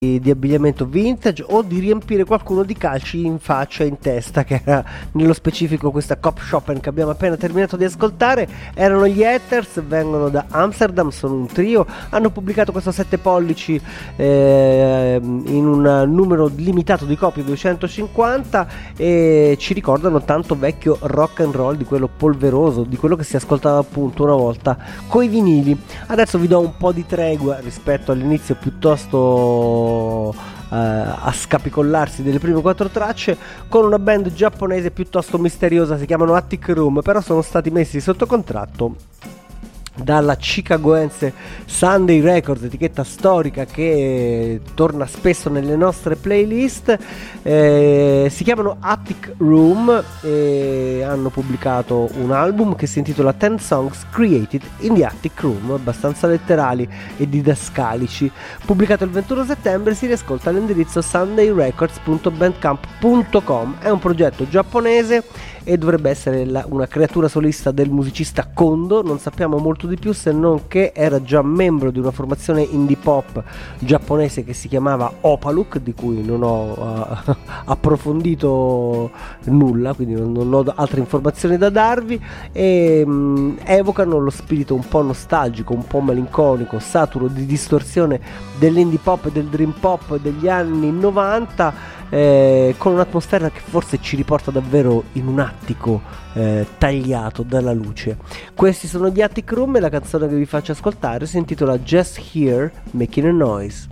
di abbigliamento vintage o di riempire qualcuno di calci in faccia e in testa, che era nello specifico questa Cop Shoppen che abbiamo appena terminato di ascoltare. Erano gli Hatters, vengono da Amsterdam, sono un trio, hanno pubblicato questo 7 pollici in un numero limitato di copie, 250, e ci ricordano tanto vecchio rock and roll, di quello polveroso, di quello che si ascoltava appunto una volta coi vinili. Adesso vi do un po' di tregua rispetto all'inizio piuttosto a scapicollarsi delle prime 4 tracce, con una band giapponese piuttosto misteriosa, si chiamano Attic Room, però sono stati messi sotto contratto dalla chicagoense Sunday Records, etichetta storica che torna spesso nelle nostre playlist. Si chiamano Attic Room e hanno pubblicato un album che si intitola 10 Songs Created in the Attic Room, abbastanza letterali e didascalici. Pubblicato il 21 settembre, si riascolta all'indirizzo sundayrecords.bandcamp.com. È un progetto giapponese e dovrebbe essere una creatura solista del musicista Kondo. Non sappiamo molto di più, se non che era già membro di una formazione indie pop giapponese che si chiamava Opaluk, di cui non ho approfondito nulla, quindi non ho altre informazioni da darvi, e evocano lo spirito un po' nostalgico, un po' malinconico, saturo di distorsione dell'indie pop e del dream pop degli anni 90, con un'atmosfera che forse ci riporta davvero in un attico tagliato dalla luce. Questi sono gli Attic Room e la canzone che vi faccio ascoltare si intitola Just Here Making a Noise.